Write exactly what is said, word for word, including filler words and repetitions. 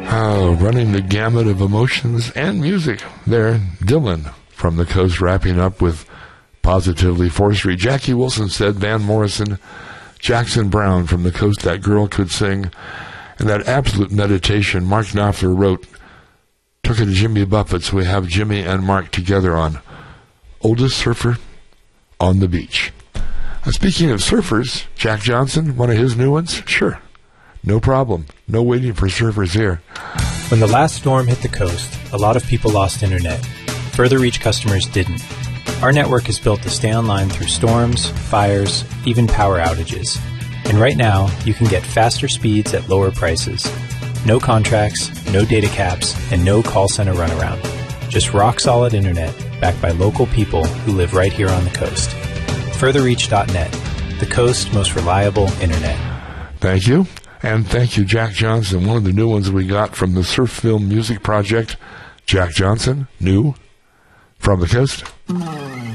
Oh, running the gamut of emotions and music. There, Dylan from the Coast wrapping up with Positively four Street. Jackie Wilson said Van Morrison, Jackson Browne from the Coast, That Girl Could Sing, and that absolute meditation Mark Knopfler wrote, took it to Jimmy Buffett, so we have Jimmy and Mark together on Oldest Surfer on the Beach. Uh, speaking of surfers, Jack Johnson, one of his new ones? Sure. No problem. No waiting for surfers here. When the last storm hit the coast, a lot of people lost internet. Further Reach customers didn't. Our network is built to stay online through storms, fires, even power outages. And right now, you can get faster speeds at lower prices. No contracts, no data caps, and no call center runaround. Just rock-solid internet backed by local people who live right here on the coast. further reach dot net, the coast's most reliable internet. Thank you. And thank you, Jack Johnson. One of the new ones we got from the Surf Film Music Project. Jack Johnson, new from the coast.